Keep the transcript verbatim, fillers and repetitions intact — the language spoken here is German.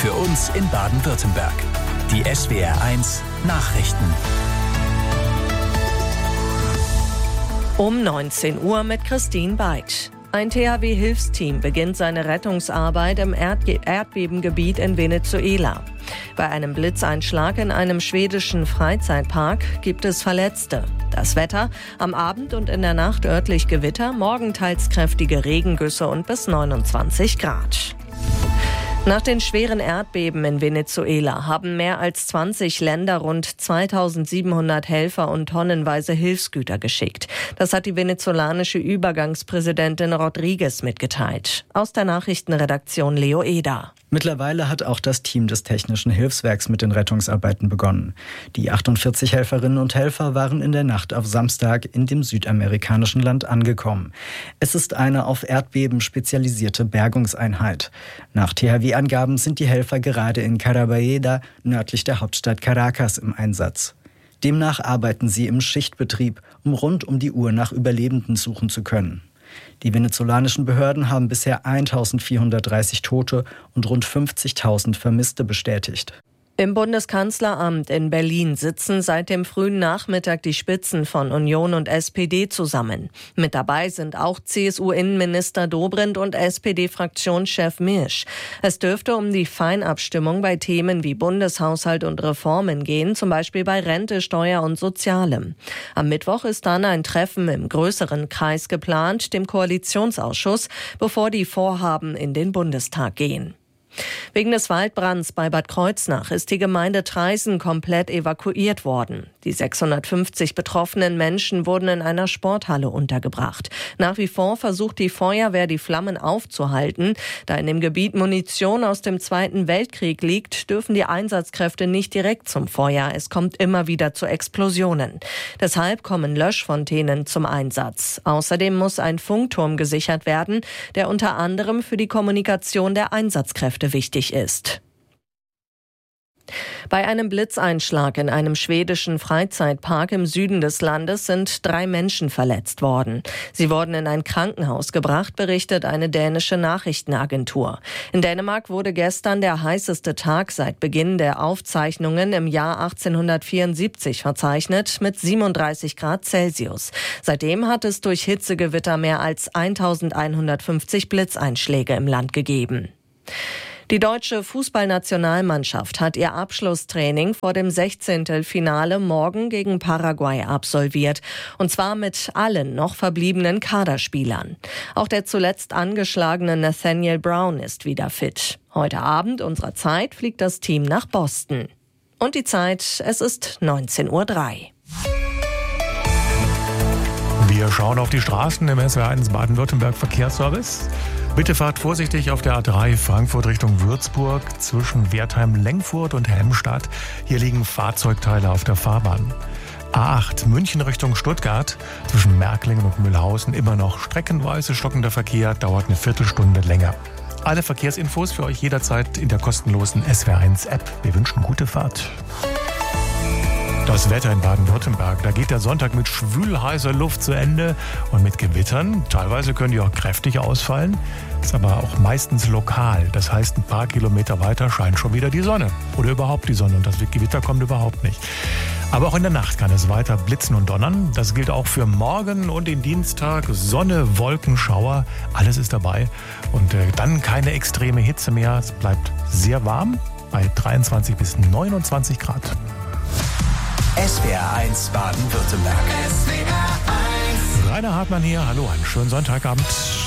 Für uns in Baden-Württemberg. Die S W R eins Nachrichten. Um neunzehn Uhr mit Christine Beitsch. Ein T H W-Hilfsteam beginnt seine Rettungsarbeit im Erdge- Erdbebengebiet in Venezuela. Bei einem Blitzeinschlag in einem schwedischen Freizeitpark gibt es Verletzte. Das Wetter: am Abend und in der Nacht örtlich Gewitter, morgen teils kräftige Regengüsse und bis neunundzwanzig Grad. Nach den schweren Erdbeben in Venezuela haben mehr als zwanzig Länder rund zweitausendsiebenhundert Helfer und tonnenweise Hilfsgüter geschickt. Das hat die venezolanische Übergangspräsidentin Rodriguez mitgeteilt. Aus der Nachrichtenredaktion Leo Eder. Mittlerweile hat auch das Team des Technischen Hilfswerks mit den Rettungsarbeiten begonnen. Die achtundvierzig Helferinnen und Helfer waren in der Nacht auf Samstag in dem südamerikanischen Land angekommen. Es ist eine auf Erdbeben spezialisierte Bergungseinheit. Nach T H W-Angaben sind die Helfer gerade in Carabayeda, nördlich der Hauptstadt Caracas, im Einsatz. Demnach arbeiten sie im Schichtbetrieb, um rund um die Uhr nach Überlebenden suchen zu können. Die venezolanischen Behörden haben bisher eintausendvierhundertdreißig Tote und rund fünfzigtausend Vermisste bestätigt. Im Bundeskanzleramt in Berlin sitzen seit dem frühen Nachmittag die Spitzen von Union und S P D zusammen. Mit dabei sind auch C S U-Innenminister Dobrindt und S P D-Fraktionschef Mirsch. Es dürfte um die Feinabstimmung bei Themen wie Bundeshaushalt und Reformen gehen, zum Beispiel bei Rente, Steuer und Sozialem. Am Mittwoch ist dann ein Treffen im größeren Kreis geplant, dem Koalitionsausschuss, bevor die Vorhaben in den Bundestag gehen. Wegen des Waldbrands bei Bad Kreuznach ist die Gemeinde Traisen komplett evakuiert worden. Die sechshundertfünfzig betroffenen Menschen wurden in einer Sporthalle untergebracht. Nach wie vor versucht die Feuerwehr, die Flammen aufzuhalten. Da in dem Gebiet Munition aus dem Zweiten Weltkrieg liegt, dürfen die Einsatzkräfte nicht direkt zum Feuer. Es kommt immer wieder zu Explosionen. Deshalb kommen Löschfontänen zum Einsatz. Außerdem muss ein Funkturm gesichert werden, der unter anderem für die Kommunikation der Einsatzkräfte wichtig ist. Bei einem Blitzeinschlag in einem schwedischen Freizeitpark im Süden des Landes sind drei Menschen verletzt worden. Sie wurden in ein Krankenhaus gebracht, berichtet eine dänische Nachrichtenagentur. In Dänemark wurde gestern der heißeste Tag seit Beginn der Aufzeichnungen im Jahr achtzehnhundertvierundsiebzig verzeichnet, mit siebenunddreißig Grad Celsius. Seitdem hat es durch Hitzegewitter mehr als eintausendeinhundertfünfzig Blitzeinschläge im Land gegeben. Die deutsche Fußballnationalmannschaft hat ihr Abschlusstraining vor dem Sechzehntelfinale morgen gegen Paraguay absolviert. Und zwar mit allen noch verbliebenen Kaderspielern. Auch der zuletzt angeschlagene Nathaniel Brown ist wieder fit. Heute Abend unserer Zeit fliegt das Team nach Boston. Und die Zeit, es ist neunzehn Uhr drei. Wir schauen auf die Straßen im S W R eins Baden-Württemberg Verkehrsservice. Bitte fahrt vorsichtig auf der A drei Frankfurt Richtung Würzburg zwischen Wertheim-Lengfurt und Helmstadt. Hier liegen Fahrzeugteile auf der Fahrbahn. A acht München Richtung Stuttgart zwischen Märklingen und Mühlhausen immer noch streckenweise stockender Verkehr, dauert eine Viertelstunde länger. Alle Verkehrsinfos für euch jederzeit in der kostenlosen S W R eins App. Wir wünschen gute Fahrt. Das Wetter in Baden-Württemberg, da geht der Sonntag mit schwül-heißer Luft zu Ende und mit Gewittern. Teilweise können die auch kräftig ausfallen, ist aber auch meistens lokal. Das heißt, ein paar Kilometer weiter scheint schon wieder die Sonne oder überhaupt die Sonne und das Gewitter kommt überhaupt nicht. Aber auch in der Nacht kann es weiter blitzen und donnern. Das gilt auch für morgen und den Dienstag. Sonne, Wolken, Schauer, alles ist dabei. Und äh, dann keine extreme Hitze mehr. Es bleibt sehr warm bei dreiundzwanzig bis neunundzwanzig Grad. S W R eins Baden-Württemberg. Rainer Hartmann hier. Hallo, einen schönen Sonntagabend.